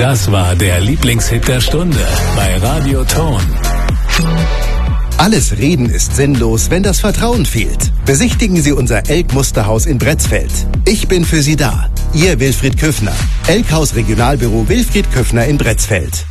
Das war der Lieblingshit der Stunde bei Radio Ton. Alles Reden ist sinnlos, wenn das Vertrauen fehlt. Besichtigen Sie unser Elk-Musterhaus in Bretzfeld. Ich bin für Sie da. Ihr Wilfried Köffner. Elkhaus Regionalbüro Wilfried Köffner in Bretzfeld.